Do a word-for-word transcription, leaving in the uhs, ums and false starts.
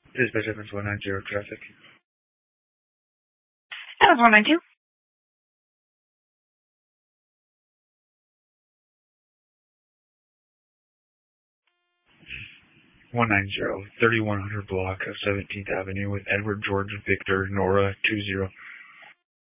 Dispatch Evans one nine zero traffic. Evans one nine two. one nine zero, thirty-one hundred block of seventeenth Avenue with Edward George Victor Nora two zero.